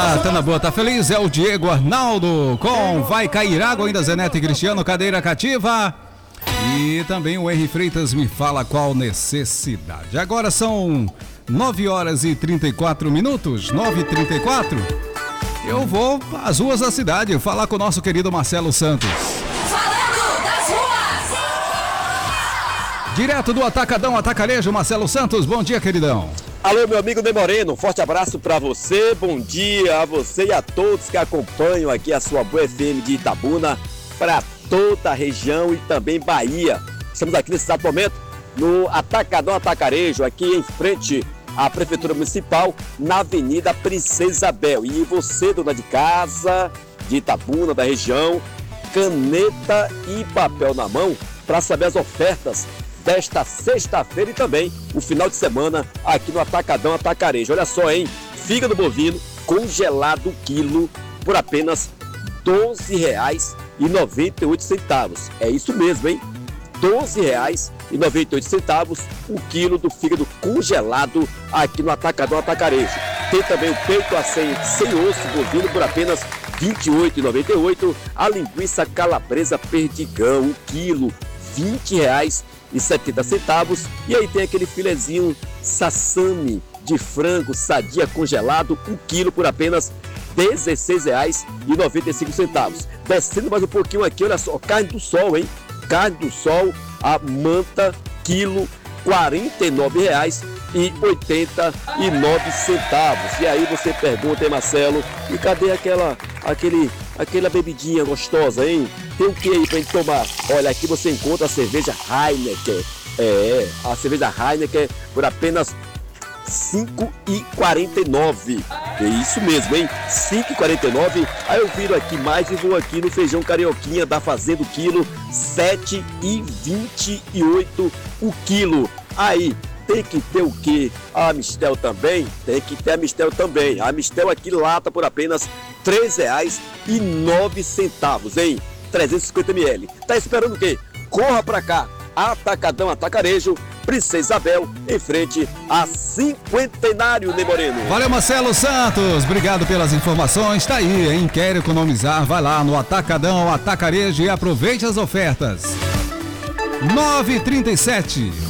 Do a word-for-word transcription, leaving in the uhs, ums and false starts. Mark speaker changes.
Speaker 1: Ah, tá na boa, tá feliz? É o Diego Arnaldo com Vai Cair Água, ainda Zenete e Cristiano, Cadeira Cativa. E também o Henry Freitas me fala qual necessidade. Agora são nove horas e trinta e quatro minutos, nove e trinta e quatro. Eu vou às ruas da cidade falar com o nosso querido Marcelo Santos.
Speaker 2: Falando das ruas!
Speaker 1: Direto do Atacadão Atacarejo, Marcelo Santos, bom dia, queridão.
Speaker 3: Alô, meu amigo Ney Moreno, um forte abraço para você, bom dia a você e a todos que acompanham aqui a sua Boa F M de Itabuna, para toda a região e também Bahia. Estamos aqui nesse exato momento no Atacadão Atacarejo, aqui em frente à Prefeitura Municipal, na Avenida Princesa Isabel. E você, dona de casa, de Itabuna, da região, caneta e papel na mão para saber as ofertas desta sexta-feira e também o final de semana aqui no Atacadão Atacarejo. Olha só, hein? Fígado bovino congelado quilo por apenas doze reais e noventa e oito centavos. É isso mesmo, hein? doze reais e noventa e oito centavos o quilo do fígado congelado aqui no Atacadão Atacarejo. Tem também o peito a sem, sem osso bovino por apenas vinte e oito reais e noventa e oito centavos. A linguiça calabresa perdigão, um quilo, vinte reais e setenta centavos. E aí tem aquele filezinho sassami de frango sadia congelado, um quilo por apenas dezesseis reais e noventa e cinco centavos. Descendo mais um pouquinho aqui, olha só, carne do sol, hein? Carne do sol, a manta, quilo, quarenta e nove reais e oitenta e nove centavos. E aí você pergunta, hein, Marcelo, e cadê aquela, aquele, aquela bebidinha gostosa, hein? Tem o que aí pra gente tomar? Olha, aqui você encontra a cerveja Heineken. É, a cerveja Heineken por apenas cinco reais e quarenta e nove centavos. É isso mesmo, hein? cinco reais e quarenta e nove centavos. Aí eu viro aqui mais e vou aqui no feijão carioquinha da Fazenda quilo, sete reais e vinte e oito centavos o quilo. Aí tem que ter o quê? A Mistel também? Tem que ter a Mistel também. A Mistel aqui lata por apenas três reais e nove centavos, hein? trezentos e cinquenta mililitros. Tá esperando o quê? Corra pra cá. Atacadão Atacarejo, Princesa Isabel, em frente a Cinquentenário, Ney Moreno.
Speaker 1: Valeu, Marcelo Santos, obrigado pelas informações. Tá aí, hein? Quer economizar? Vai lá no Atacadão Atacarejo e aproveite as ofertas. nove e trinta e sete.